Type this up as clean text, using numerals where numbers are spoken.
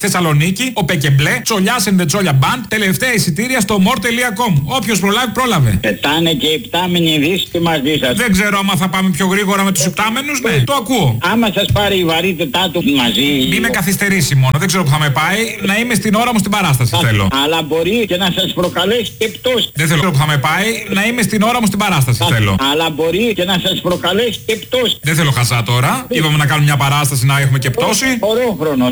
Θεσσαλονίκη, ο Πεκεμπλέ, Τσολιάς and the Τσόλια Band, τελευταία εισιτήρια στο more.com. Όποιος προλάβει, πρόλαβε. Πετάνε και υπτάμενοι δύσκολοι μαζί σας. Δεν ξέρω άμα θα πάμε πιο γρήγορα με τους υπτάμενους, ναι, το ακούω. Άμα σας πάρει η βαρύ Τετάρτου μαζί. Μην με καθυστερήσει μόνο, δεν ξέρω που θα με πάει, να είμαι στην ώρα μου στην παράσταση θέλω. Αλλά μπορεί και να σας προκαλέσει και πτώση. Δεν θέλω που θα με πάει, να είμαι στην ώρα μου στην παράσταση θέλω. Αλλά μπορεί και να σας προκαλέσει και πτώση. Δεν θέλω χαζά τώρα. Είπαμε να κάνουμε μια παράσταση να έχουμε και πτώση. Ωραίο χρόνο.